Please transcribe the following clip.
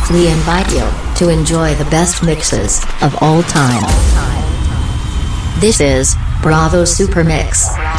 We invite you to enjoy the best mixes of all time. This is Bravo Super Mix.